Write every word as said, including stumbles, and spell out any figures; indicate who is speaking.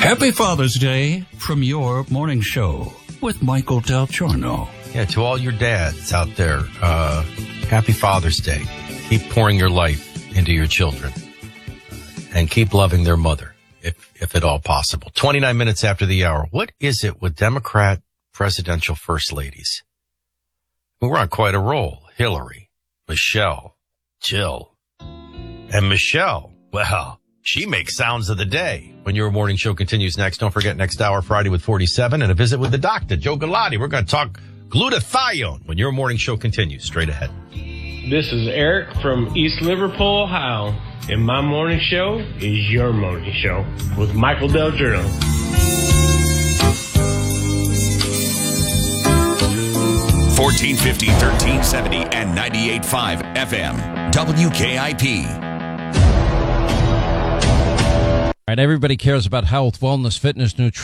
Speaker 1: Happy Father's Day from your morning show with Michael Del Giorno.
Speaker 2: Yeah, to all your dads out there, uh, happy Father's Day. Keep pouring your life into your children and keep loving their mother, if, if at all possible. twenty-nine minutes after the hour. What is it with Democrat presidential first ladies? We're on quite a roll. Hillary, Michelle, Jill, and Michelle. Well, she makes sounds of the day. When your morning show continues next, don't forget next hour, Friday with forty-seven, and a visit with the doctor, Joe Galati. We're going to talk glutathione when your morning show continues. Straight ahead.
Speaker 3: This is Eric from East Liverpool, Ohio, and my morning show is your morning show with Michael Del Giorno.
Speaker 4: fourteen fifty, thirteen seventy, and ninety-eight point five F M. W K I P.
Speaker 5: All right, everybody cares about health, wellness, fitness, nutrition.